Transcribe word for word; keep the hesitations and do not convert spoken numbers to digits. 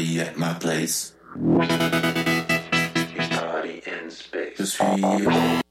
party at my place. Party in space. Je suis